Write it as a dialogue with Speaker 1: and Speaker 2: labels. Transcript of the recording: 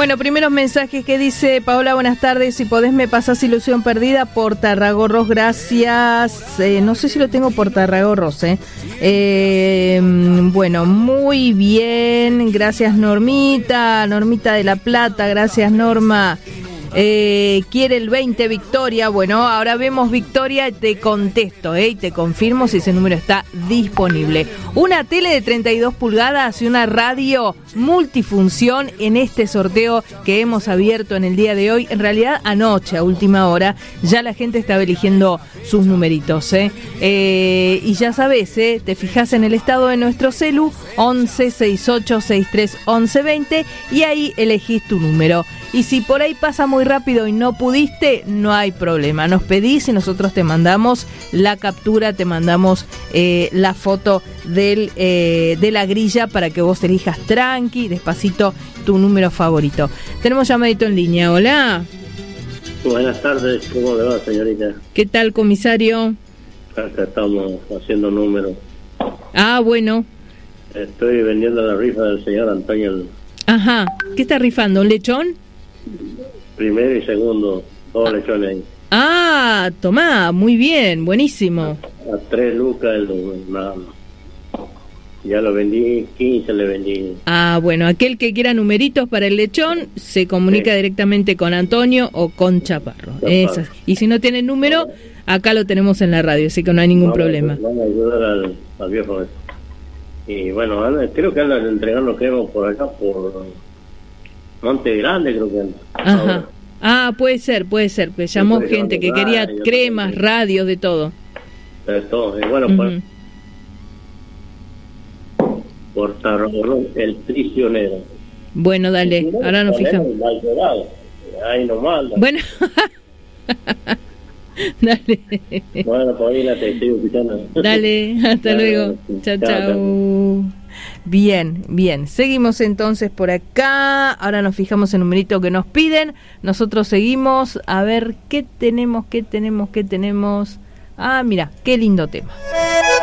Speaker 1: Bueno, primeros mensajes que dice Paola, buenas tardes, si podés me pasás Ilusión Perdida por Tarragorros, gracias. No sé si lo tengo por Tarragorros, bueno, muy bien, gracias Normita de La Plata, gracias Norma. Quiere el 20 Victoria. Bueno, ahora vemos Victoria, te contesto y te confirmo si ese número está disponible. Una tele de 32 pulgadas y una radio multifunción en este sorteo que hemos abierto en el día de hoy. En realidad anoche a última hora ya la gente estaba eligiendo sus numeritos, y ya sabes, te fijas en el estado de nuestro celu 11 68 63 11 20 y ahí elegís tu número. Y si por ahí pasa muy rápido y no pudiste, no hay problema. Nos pedís y nosotros te mandamos la captura, te mandamos la foto de la grilla para que vos elijas tranqui, despacito, tu número favorito. Tenemos llamadito en línea. Hola.
Speaker 2: Buenas tardes, ¿cómo le va, señorita?
Speaker 1: ¿Qué tal, comisario?
Speaker 2: Acá estamos haciendo números.
Speaker 1: Ah, bueno.
Speaker 2: Estoy vendiendo la rifa del señor Antonio.
Speaker 1: Ajá. ¿Qué está rifando? ¿Un lechón?
Speaker 2: Primero y segundo, dos lechones ahí.
Speaker 1: Ah, tomá, muy bien, buenísimo.
Speaker 2: A 3 lucas, ya lo vendí, 15 le vendí.
Speaker 1: Ah, bueno, aquel que quiera numeritos para el lechón se comunica directamente con Antonio o con Chaparro. Esas. Y si no tiene número, acá lo tenemos en la radio, así que no hay ningún problema.
Speaker 2: Vamos a ayudar al viejo. Y bueno, creo que andan entregando crema por acá, por Monte Grande, creo que anda.
Speaker 1: Ajá.
Speaker 2: Ahora.
Speaker 1: Ah, puede ser, pues llamó gente que quería cremas, radios, de todo.
Speaker 2: De todo, y bueno, por Tarragorros, el prisionero.
Speaker 1: Bueno, dale, ahora nos fijamos.
Speaker 2: Ahí nomás.
Speaker 1: Bueno, dale.
Speaker 2: Bueno, Paulina, te estoy escuchando.
Speaker 1: Dale, hasta luego. Chao. Bien. Seguimos entonces por acá. Ahora nos fijamos en el numerito que nos piden. Nosotros seguimos a ver qué tenemos. Ah, mira, qué lindo tema.